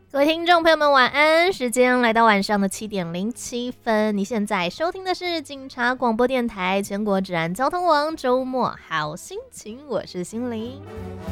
各位听众朋友们，晚安！时间来到晚上的7:07，你现在收听的是警察广播电台全国治安交通网周末好心情，我是心灵。